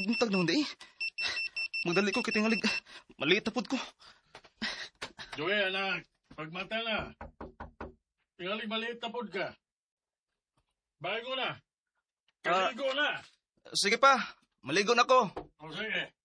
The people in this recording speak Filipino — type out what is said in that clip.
buntag noon eh. Magdali ko kitingalig. Maliit na pod ko. Joey, anak, pagmata na. Tingalig maliit na pod ka. Bago na. Kaligo na. Sige pa, maligo na ko. O sige.